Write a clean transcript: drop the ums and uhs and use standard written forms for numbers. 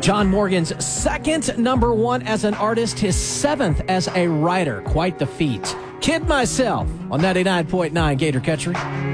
John Morgan's second number one as an artist, his seventh as a writer. Quite the feat. Kid Myself on 99.9 Gator Country.